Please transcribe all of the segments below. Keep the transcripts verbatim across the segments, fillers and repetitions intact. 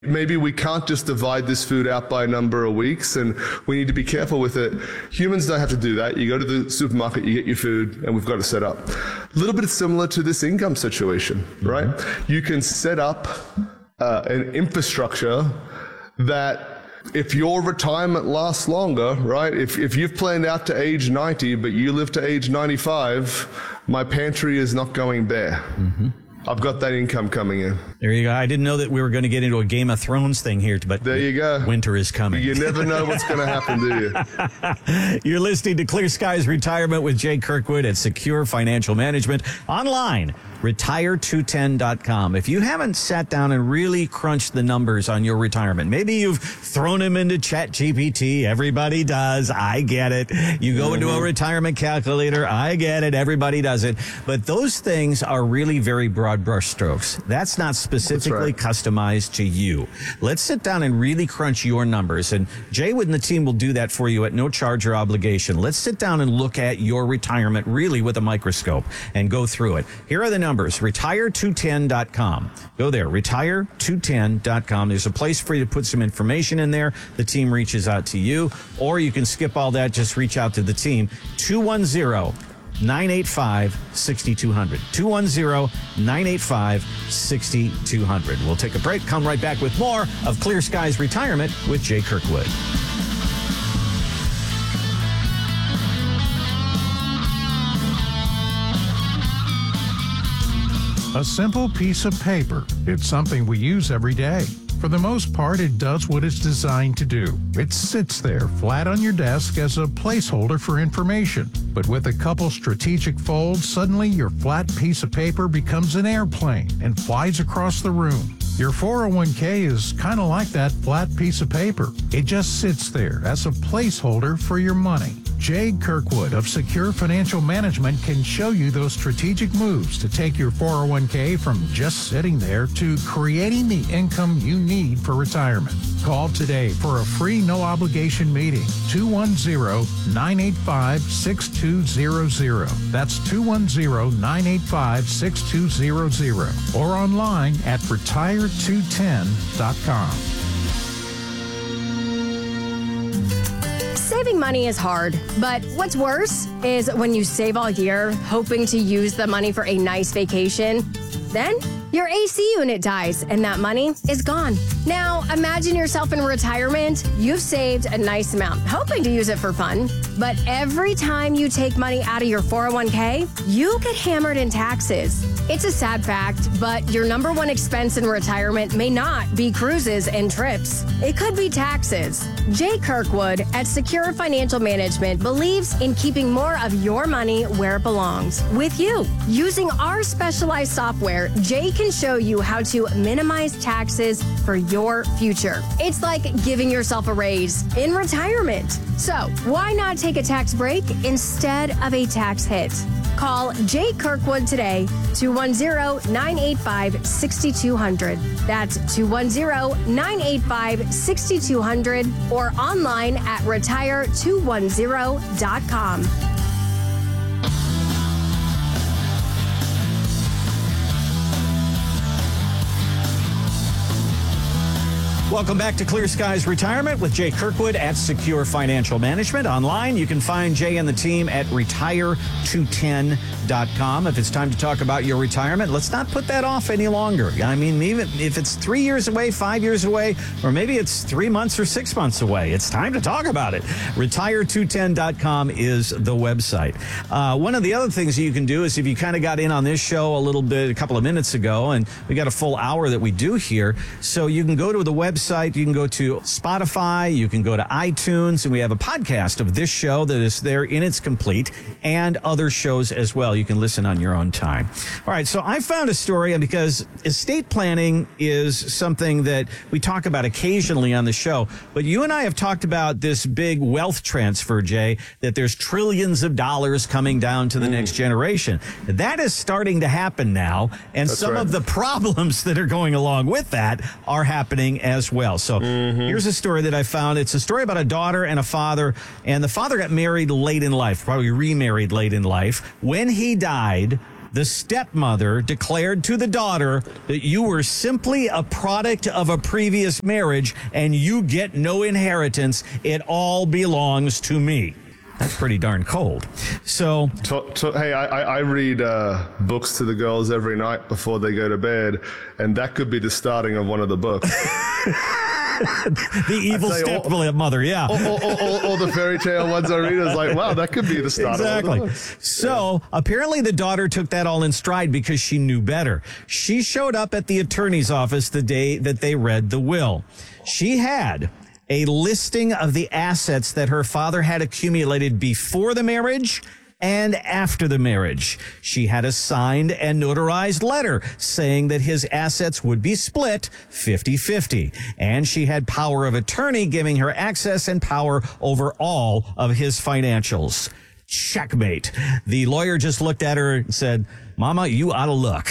Maybe we can't just divide this food out by a number of weeks, and we need to be careful with it. Humans don't have to do that. You go to the supermarket, you get your food, and we've got it set up. A little bit similar to this income situation, right? Mm-hmm. You can set up uh, an infrastructure that if your retirement lasts longer, right? If if you've planned out to age ninety, but you live to age ninety-five, my pantry is not going bare. Mm-hmm. I've got that income coming in. There you go. I didn't know that we were going to get into a Game of Thrones thing here, but there you go. Winter is coming. You never know what's going to happen, do you? You're listening to Clear Skies Retirement with Jay Kirkwood at Secure Financial Management. Online, retire two ten dot com. If you haven't sat down and really crunched the numbers on your retirement, maybe you've thrown them into Chat G P T. Everybody does. I get it. You go mm-hmm. into a retirement calculator. I get it. Everybody does it. But those things are really very broad brushstrokes. That's not specifically That's right. customized to you. Let's sit down and really crunch your numbers. And Jay and the team will do that for you at no charge or obligation. Let's sit down and look at your retirement really with a microscope and go through it. Here are the numbers. retire two ten dot com. Go there. retire two ten dot com. There's a place for you to put some information in there. The team reaches out to you. Or you can skip all that. Just reach out to the team. two one zero, nine eight five, six two zero zero. two one zero, nine eight five, six two zero zero. We'll take a break. Come right back with more of Clear Skies Retirement with Jay Kirkwood. A simple piece of paper. It's something we use every day. For the most part, it does what it's designed to do. It sits there flat on your desk as a placeholder for information. But with a couple strategic folds, suddenly your flat piece of paper becomes an airplane and flies across the room. Your four oh one k is kind of like that flat piece of paper. It just sits there as a placeholder for your money. Jay Kirkwood of Secure Financial Management can show you those strategic moves to take your four oh one k from just sitting there to creating the income you need for retirement. Call today for a free no-obligation meeting. two one zero, nine eight five, six two zero zero. That's two one zero, nine eight five, six two zero zero. Or online at retire two ten dot com. Saving money is hard, but what's worse is when you save all year, hoping to use the money for a nice vacation. Then your A C unit dies and that money is gone. Now, imagine yourself in retirement. You've saved a nice amount, hoping to use it for fun. But every time you take money out of your four oh one k, you get hammered in taxes. It's a sad fact, but your number one expense in retirement may not be cruises and trips. It could be taxes. Jay Kirkwood at Secure Financial Management believes in keeping more of your money where it belongs, with you. Using our specialized software, Jay can show you how to minimize taxes for your future. It's like giving yourself a raise in retirement. So why not take a tax break instead of a tax hit? Call Jay Kirkwood today, two one zero, nine eight five, six two zero zero. That's two one zero, nine eight five, six two zero zero or online at retire two ten dot com. Welcome back to Clear Skies Retirement with Jay Kirkwood at Secure Financial Management. Online, you can find Jay and the team at retire two ten dot com. If it's time to talk about your retirement, let's not put that off any longer. I mean, even if it's three years away, five years away, or maybe it's three months or six months away, it's time to talk about it. retire two ten dot com is the website. Uh, one of the other things that you can do is if you kind of got in on this show a little bit, a couple of minutes ago, and we got a full hour that we do here, so you can go to the website. You can go to Spotify, you can go to iTunes, and we have a podcast of this show that is there in its complete, and other shows as well. You can listen on your own time. All right, so I found a story because estate planning is something that we talk about occasionally on the show, but you and I have talked about this big wealth transfer, Jay, that there's trillions of dollars coming down to the mm. next generation. That is starting to happen now, and That's some right. of the problems that are going along with that are happening as well. So mm-hmm. here's a story that I found. It's a story about a daughter and a father, and the father got married late in life, probably remarried late in life. When he died, the stepmother declared to the daughter that you were simply a product of a previous marriage and you get no inheritance. It all belongs to me. That's pretty darn cold. So, to, to, hey, I, I read uh, books to the girls every night before they go to bed, and that could be the starting of one of the books. The evil stepmother, yeah. All, all, all, all, all the fairy tale ones I read is like, wow, that could be the start exactly. of one of the books. So, yeah. Apparently the daughter took that all in stride because she knew better. She showed up at the attorney's office the day that they read the will. She had a listing of the assets that her father had accumulated before the marriage and after the marriage. She had a signed and notarized letter saying that his assets would be split fifty-fifty. And she had power of attorney giving her access and power over all of his financials. Checkmate. The lawyer just looked at her and said, Mama, you out of luck.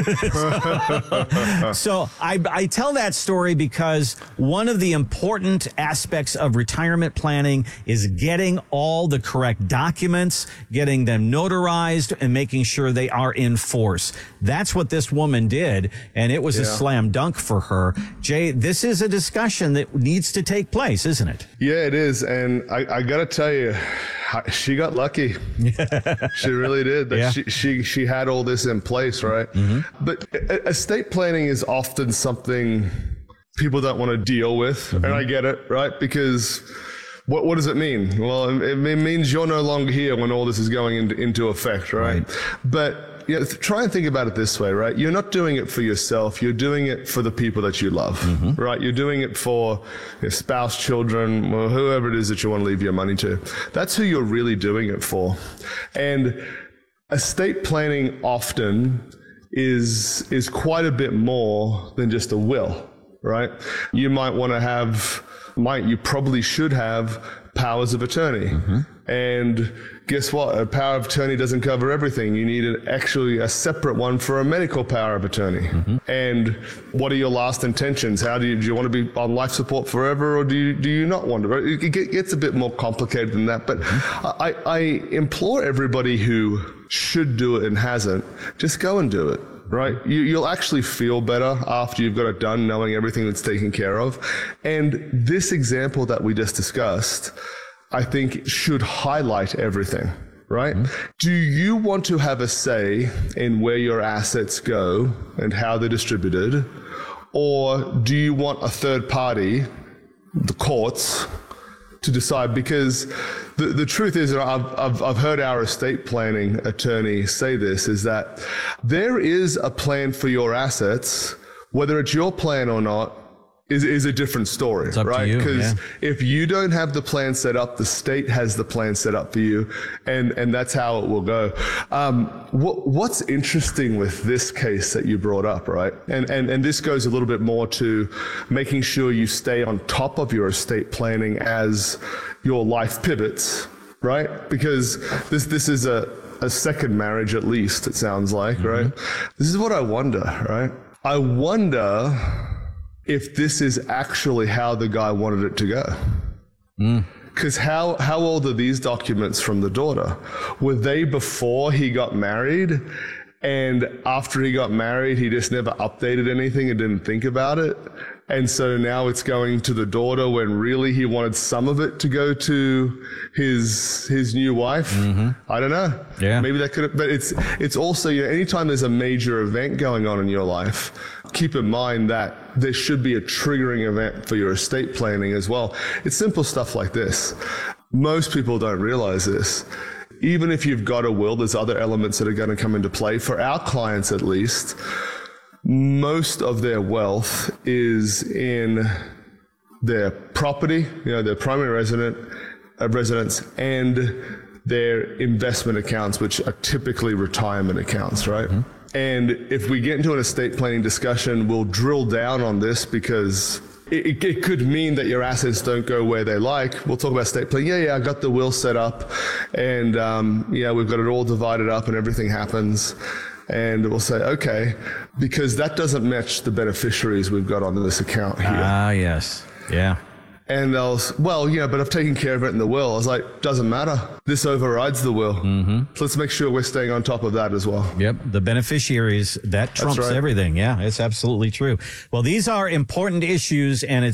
so so I, I tell that story because one of the important aspects of retirement planning is getting all the correct documents, getting them notarized, and making sure they are in force. That's what this woman did, and it was yeah. a slam dunk for her. Jay, this is a discussion that needs to take place, isn't it? Yeah, it is, and I, I got to tell you, she got lucky. She really did. That yeah. she, she she had all this in place, right? Mm-hmm. But estate planning is often something people don't want to deal with, mm-hmm. and I get it, right? Because what what does it mean? Well, it, it means you're no longer here when all this is going into, into effect, right? right. But yeah, try and think about it this way, right? You're not doing it for yourself. You're doing it for the people that you love, mm-hmm. right? You're doing it for your spouse, children, or whoever it is that you want to leave your money to. That's who you're really doing it for. And estate planning often is is quite a bit more than just a will, right? You might want to have, might you probably should have powers of attorney. Mm-hmm. And guess what? A power of attorney doesn't cover everything. You need an, actually a separate one for a medical power of attorney. Mm-hmm. And what are your last intentions? How do you, do you want to be on life support forever, or do you, do you not want to? It gets a bit more complicated than that. But mm-hmm. I, I implore everybody who should do it and hasn't, just go and do it. Right? You, you'll actually feel better after you've got it done, knowing everything that's taken care of. And this example that we just discussed, I think, should highlight everything, right? Mm-hmm. Do you want to have a say in where your assets go and how they're distributed? Or do you want a third party, the courts, to decide? Because the, the truth is, and I've, I've, I've heard our estate planning attorney say this, is that there is a plan for your assets, whether it's your plan or not, is is a different story, right? Because yeah. if you don't have the plan set up, the state has the plan set up for you, and and that's how it will go. Um, what what's interesting with this case that you brought up, right? And and and this goes a little bit more to making sure you stay on top of your estate planning as your life pivots, right? Because this this is a a second marriage, at least it sounds like, mm-hmm. right? This is what I wonder, right? I wonder if this is actually how the guy wanted it to go. Because mm. how, how old are these documents from the daughter? Were they before he got married? And after he got married, he just never updated anything and didn't think about it? And so now it's going to the daughter when really he wanted some of it to go to his his new wife. Mm-hmm. I don't know. Yeah. Maybe that could have, but it's it's also, you know, anytime there's a major event going on in your life, keep in mind that there should be a triggering event for your estate planning as well. It's simple stuff like this. Most people don't realize this. Even if you've got a will, there's other elements that are going to come into play. For our clients, at least, most of their wealth is in their property, you know, their primary resident, uh, residence, and their investment accounts, which are typically retirement accounts, right? Mm-hmm. And if we get into an estate planning discussion, we'll drill down on this because it, it could mean that your assets don't go where they like. We'll talk about estate planning. Yeah, yeah, I got the will set up, and um, yeah, we've got it all divided up, and everything happens. And we'll say, okay, because that doesn't match the beneficiaries we've got on this account here. Ah, yes. Yeah. And they'll, well, you know, but I've taken care of it in the will. I was like, doesn't matter. This overrides the will. Mm-hmm. So let's make sure we're staying on top of that as well. Yep. The beneficiaries, that trumps right. everything. Yeah, it's absolutely true. Well, these are important issues, and it's